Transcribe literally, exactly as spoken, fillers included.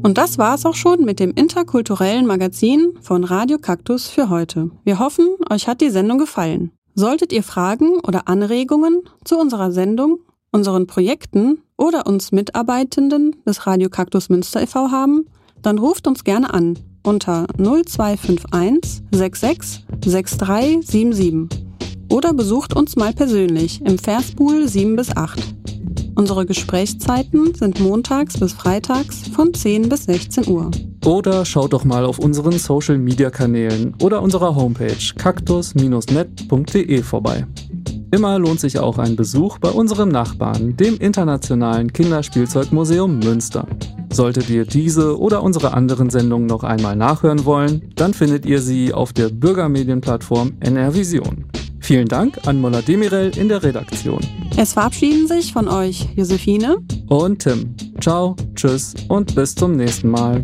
Und das war's auch schon mit dem interkulturellen Magazin von Radio Kaktus für heute. Wir hoffen, euch hat die Sendung gefallen. Solltet ihr Fragen oder Anregungen zu unserer Sendung, unseren Projekten oder uns Mitarbeitenden des Radio Kaktus Münster e V haben, dann ruft uns gerne an unter null zwei fünf eins sechs sechs sechs drei sieben sieben oder besucht uns mal persönlich im Versbuhl sieben bis acht. Unsere Gesprächszeiten sind montags bis freitags von zehn bis sechzehn Uhr. Oder schaut doch mal auf unseren Social-Media-Kanälen oder unserer Homepage kaktus Bindestrich net Punkt de vorbei. Immer lohnt sich auch ein Besuch bei unserem Nachbarn, dem Internationalen Kinderspielzeugmuseum Münster. Solltet ihr diese oder unsere anderen Sendungen noch einmal nachhören wollen, dann findet ihr sie auf der Bürgermedienplattform N R Vision. Vielen Dank an Molla Demirel in der Redaktion. Es verabschieden sich von euch Josephine und Tim. Ciao, tschüss und bis zum nächsten Mal.